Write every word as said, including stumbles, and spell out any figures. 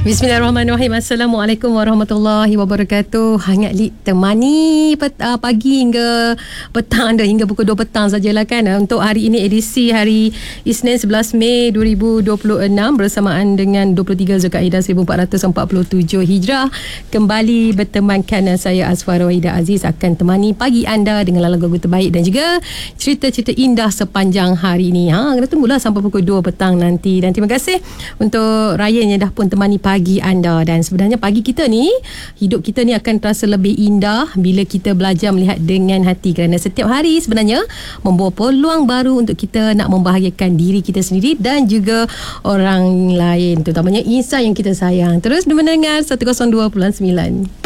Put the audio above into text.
Bismillahirrahmanirrahim. Assalamualaikum warahmatullahi wabarakatuh. Hangat Lik temani pet, uh, pagi hingga petang anda, hingga pukul dua petang sajalah kan. Untuk hari ini edisi hari Isnin sebelas Mei dua ribu dua puluh enam bersamaan dengan dua puluh tiga Zulkaidah seribu empat ratus empat puluh tujuh Hijrah. Kembali bertemankan saya Asfara Wahida Aziz akan temani pagi anda dengan lagu-lagu terbaik dan juga cerita-cerita indah sepanjang hari ini. Ha, kena tunggulah sampai pukul dua petang nanti. Dan terima kasih untuk Ryan yang dah pun temani pagi anda. Dan sebenarnya pagi kita ni, hidup kita ni akan terasa lebih indah bila kita belajar melihat dengan hati, kerana setiap hari sebenarnya membawa peluang baru untuk kita nak membahagiakan diri kita sendiri dan juga orang lain, terutamanya insan yang kita sayang. Terus mendengar seratus dua puluh sembilan.